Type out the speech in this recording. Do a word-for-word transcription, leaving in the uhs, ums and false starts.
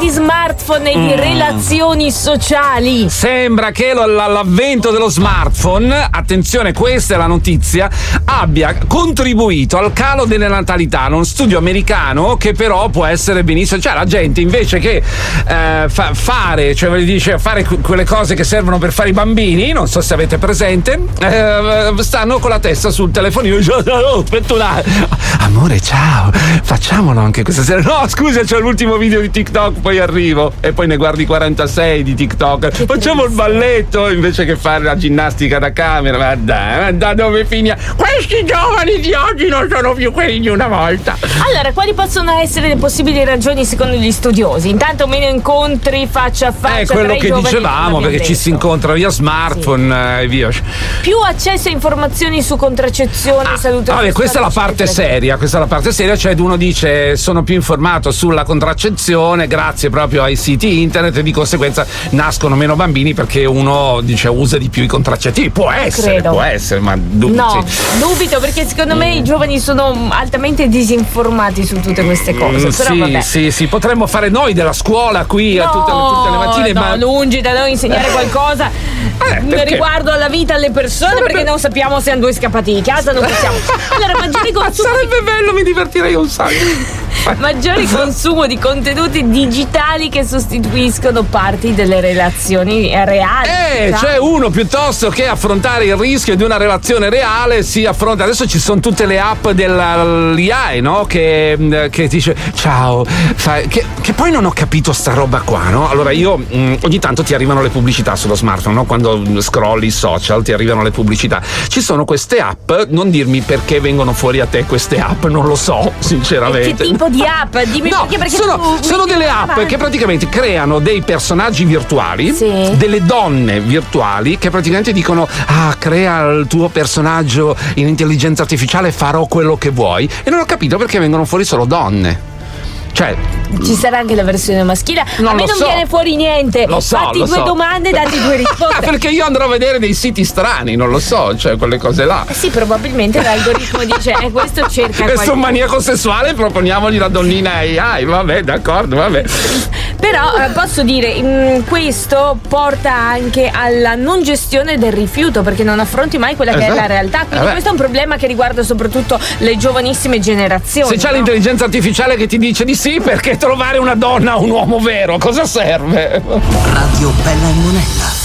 di smartphone e di Mm. relazioni sociali. Sembra che lo- la- l'avvento dello smartphone, attenzione, questa è la notizia, abbia contribuito al calo delle natalità. Uno studio americano che però può essere benissimo, cioè la gente invece che eh, fa- fare, cioè vuol dire, fare que- quelle cose che servono per fare i bambini, non so se avete presente, eh, stanno con la testa sul telefonino. Oh, aspetta un attimo. Amore, ciao, facciamolo anche questa sera. No, scusa, c'è l'ultimo video di TikTok, poi arrivo. E poi ne guardi quarantasei di TikTok. Che Facciamo il triste. balletto invece che fare la ginnastica da camera. Ma dai, ma da dove finia? Questi giovani di oggi non sono più quelli di una volta. Allora, quali possono essere le possibili ragioni secondo gli studiosi? Intanto meno incontri faccia a faccia. È tra quello i che giovani, dicevamo, come perché abbiamo ci si detto. incontra via smartphone eh, e via. Più accesso a informazioni su contraccezione, Ah, salute. vabbè, questa è la sessuale, parte eccetera. seria, questa è la parte seria, cioè uno dice sono più informato sulla contraccezione grazie proprio ai siti internet e di conseguenza nascono meno bambini perché uno dice usa di più i contraccettivi. Può essere, credo. può essere, ma dubito. No, dubito perché secondo me i giovani sono altamente disinformati su tutte queste cose. Mm, Però sì, vabbè. sì, sì, potremmo fare noi della scuola qui a No, tutte, le- tutte le mattine, no, ma lungi da noi insegnare qualcosa Eh, perché? riguardo alla vita alle persone, Sarebbe- perché non sappiamo se hanno due scappati di casa, non possiamo. Allora, maggiori consumo, sarebbe bello, mi divertirei un sacco. maggiori consumo di contenuti digitali che sostituiscono parti delle relazioni reali. Eh, sai? cioè uno piuttosto che affrontare il rischio di una relazione reale si affronta. Adesso ci sono tutte le app dell'A I, no? Che, che dice ciao, fai- che, che poi non ho capito sta roba qua, no? Allora io mh, ogni tanto ti arrivano le pubblicità sullo smartphone, no? Quando scrolli i social ti arrivano le pubblicità. Ci sono queste app, non dirmi perché vengono fuori a te queste app, non lo so, sinceramente. Che tipo di app? Dimmi No, perché, perché sono, tu sono mi- delle app che praticamente creano dei personaggi virtuali, Sì. delle donne virtuali che praticamente dicono ah, crea il tuo personaggio in intelligenza artificiale, farò quello che vuoi, e non ho capito perché vengono fuori solo donne. Cioè, Ci sarà anche la versione maschile. Non a me lo non so. viene fuori niente. Lo so, Fatti lo due so. domande, datti due ah, risposte. perché io andrò a vedere dei siti strani, non lo so, cioè quelle cose là. Eh sì, probabilmente l'algoritmo dice eh, questo cerca Questo qualcuno. maniaco sessuale, proponiamogli la donnina A I, vabbè, d'accordo, vabbè. Però eh, posso dire, mh, questo porta anche alla non gestione del rifiuto, perché non affronti mai quella che Esatto. è la realtà. Quindi Vabbè. questo è un problema che riguarda soprattutto le giovanissime generazioni. Se c'è no? l'intelligenza artificiale che ti dice di sì, perché trovare una donna o un uomo vero cosa serve? Radio Bella e Monella.